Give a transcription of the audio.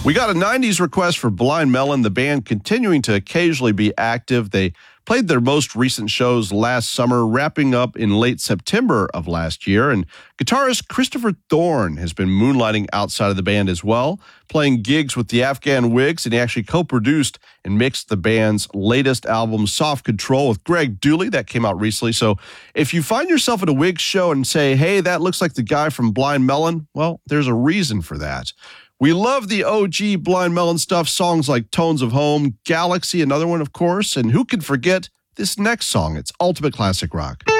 We got a 90s request for Blind Melon, the band continuing to occasionally be active. They played their most recent shows last summer, wrapping up in late September of last year. And guitarist Christopher Thorne has been moonlighting outside of the band as well, playing gigs with the Afghan Wigs, and he actually co-produced and mixed the band's latest album, Soft Control, with Greg Dooley. That came out recently. So if you find yourself at a Wigs show and say, hey, that looks like the guy from Blind Melon, well, there's a reason for that. We love the OG Blind Melon stuff, songs like Tones of Home, Galaxy, another one, of course, and who can forget this next song? It's ultimate classic rock.